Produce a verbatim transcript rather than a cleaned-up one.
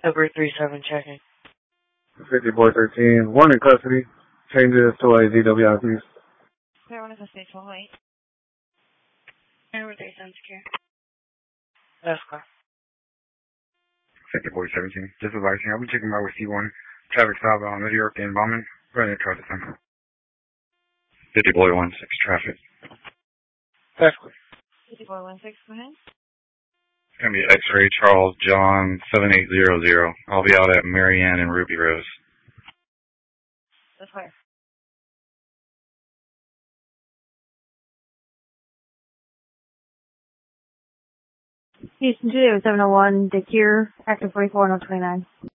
Over three seven checking. fifty boy thirteen. One in custody. Changes to a D W I, please. Clear one is a stage one, wait. Over three seven secure. That's fine. fifty boy seventeen. Just advising, I'll be checking my with C one. Traffic stop on New York and Bauman. Running across the time. fifty boy one six traffic. That's clear. fifty boy one six, go ahead. It's going to be X-ray Charles John seven eight zero zero. I'll be out at Marianne and Ruby Rose. That's clear. Houston two seven oh one, Dekir, active forty-four and oh twenty-nine.